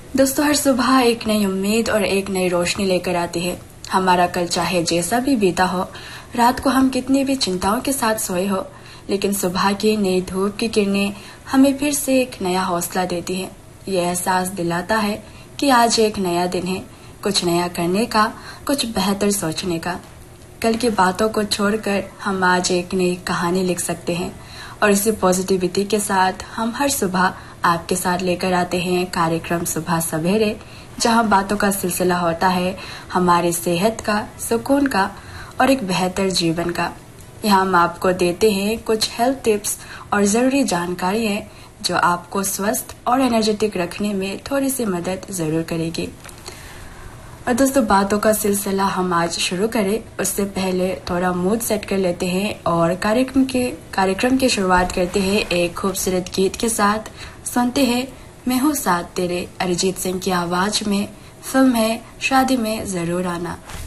दोस्तों, हर सुबह एक नई उम्मीद और एक नई रोशनी लेकर आती है। हमारा कल चाहे जैसा भी बीता हो, रात को हम कितनी भी चिंताओं के साथ सोए हो, लेकिन सुबह की नई धूप की किरणें हमें फिर से एक नया हौसला देती है। ये एहसास दिलाता है कि आज एक नया दिन है, कुछ नया करने का, कुछ बेहतर सोचने का। कल की बातों को छोड़कर हम आज एक नई कहानी लिख सकते हैं और इसी पॉजिटिविटी के साथ हम हर सुबह आपके साथ लेकर आते हैं कार्यक्रम सुबह सवेरे, जहां बातों का सिलसिला होता है हमारी सेहत का, सुकून का और एक बेहतर जीवन का। यहाँ हम आपको देते हैं कुछ हेल्थ टिप्स और ज़रूरी जानकारी है जो आपको स्वस्थ और एनर्जेटिक रखने में थोड़ी सी मदद ज़रूर करेगी। और दोस्तों, बातों का सिलसिला हम आज शुरू करें उससे पहले थोड़ा मूड सेट कर लेते हैं और कार्यक्रम की शुरुआत करते हैं एक खूबसूरत गीत के साथ। सुनते हैं मैं हूँ साथ तेरे, अरिजीत सिंह की आवाज में। फिल्म है शादी में जरूर आना।